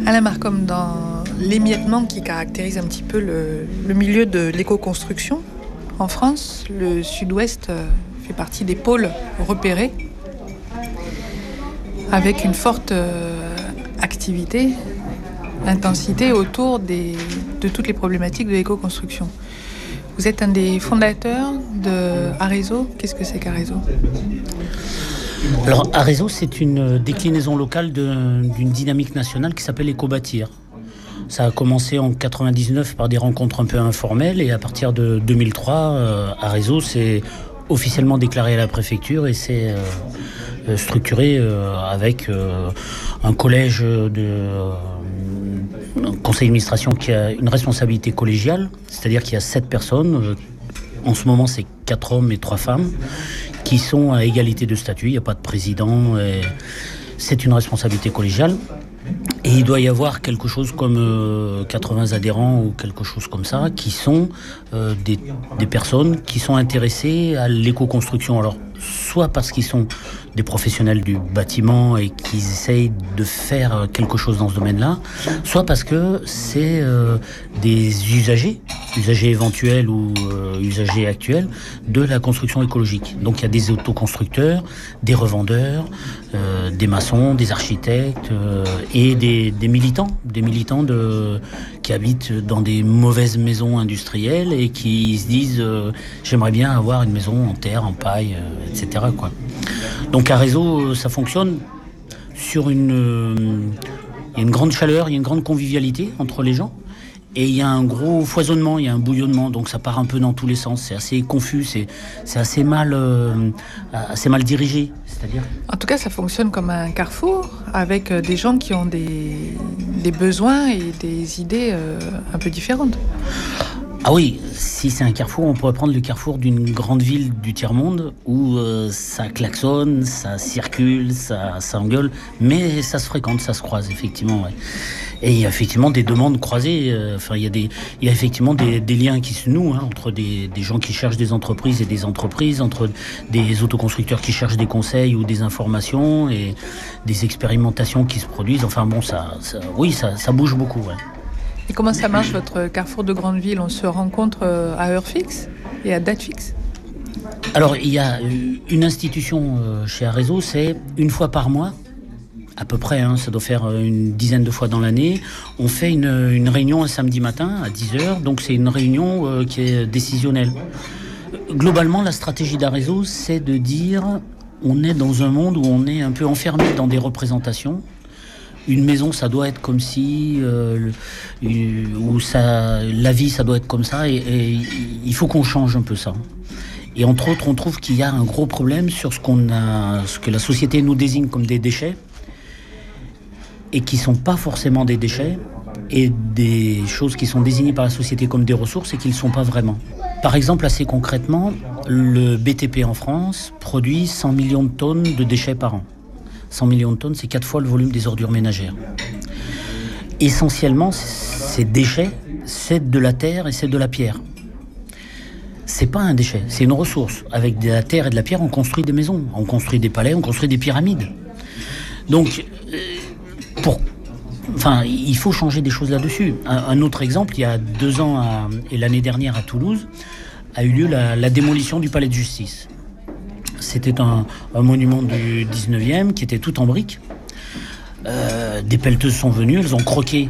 Alain Marcom, dans l'émiettement qui caractérise un petit peu le milieu de l'éco-construction en France, le Sud-Ouest fait partie des pôles repérés avec une forte activité, intensité autour de toutes les problématiques de l'éco-construction. Vous êtes un des fondateurs de Arezo. Qu'est-ce que c'est qu'Arezo ? Alors, Arezo, c'est une déclinaison locale d'une dynamique nationale qui s'appelle Éco-Bâtir. Ça a commencé en 99 par des rencontres un peu informelles et à partir de 2003, Arezo s'est officiellement déclaré à la préfecture et s'est structuré avec un collège un conseil d'administration qui a une responsabilité collégiale, c'est-à-dire qu'il y a 7 personnes. En ce moment, c'est 4 hommes et 3 femmes qui sont à égalité de statut. Il n'y a pas de président. C'est une responsabilité collégiale. Et il doit y avoir quelque chose comme 80 adhérents ou quelque chose comme ça, qui sont des personnes qui sont intéressées à l'éco-construction. Alors, soit parce qu'ils sont des professionnels du bâtiment et qu'ils essayent de faire quelque chose dans ce domaine-là, soit parce que c'est des usagers éventuels ou usagers actuels de la construction écologique. Donc il y a des autoconstructeurs, des revendeurs, des maçons, des architectes et des militants qui habitent dans des mauvaises maisons industrielles et qui se disent j'aimerais bien avoir une maison en terre, en paille, etc. quoi. Donc Arezo, ça fonctionne sur il y a une grande chaleur, il y a une grande convivialité entre les gens. Et il y a un gros foisonnement, il y a un bouillonnement, donc ça part un peu dans tous les sens. C'est assez confus, c'est assez mal dirigé. C'est-à-dire... En tout cas, ça fonctionne comme un carrefour avec des gens qui ont des besoins et des idées un peu différentes. Ah oui, si c'est un carrefour, on pourrait prendre le carrefour d'une grande ville du tiers-monde où ça klaxonne, ça circule, ça engueule, mais ça se fréquente, ça se croise, effectivement. Ouais. Et il y a effectivement des demandes croisées, il y a effectivement des liens qui se nouent entre des gens qui cherchent des entreprises et des entreprises, entre des autoconstructeurs qui cherchent des conseils ou des informations et des expérimentations qui se produisent. Enfin bon, ça bouge beaucoup, ouais. Et comment ça marche, votre carrefour de grande ville ? On se rencontre à heure fixe et à date fixe ? Alors, il y a une institution chez Arezo, c'est une fois par mois, à peu près, ça doit faire une dizaine de fois dans l'année. On fait une réunion un samedi matin à 10h, donc c'est une réunion qui est décisionnelle. Globalement, la stratégie d'Arezo, c'est de dire on est dans un monde où on est un peu enfermé dans des représentations. Une maison, ça doit être comme si, la vie, ça doit être comme ça, et il faut qu'on change un peu ça. Et entre autres, on trouve qu'il y a un gros problème sur ce que la société nous désigne comme des déchets, et qui sont pas forcément des déchets, et des choses qui sont désignées par la société comme des ressources, et qui ne le sont pas vraiment. Par exemple, assez concrètement, le BTP en France produit 100 millions de tonnes de déchets par an. 100 millions de tonnes, c'est 4 fois le volume des ordures ménagères. Essentiellement, ces déchets, c'est de la terre et c'est de la pierre. C'est pas un déchet, c'est une ressource. Avec de la terre et de la pierre, on construit des maisons, on construit des palais, on construit des pyramides. Donc, il faut changer des choses là-dessus. Un autre exemple, il y a 2 ans et l'année dernière à Toulouse, a eu lieu la démolition du palais de justice. C'était un monument du 19e qui était tout en briques. Des pelleteuses sont venues, elles ont croqué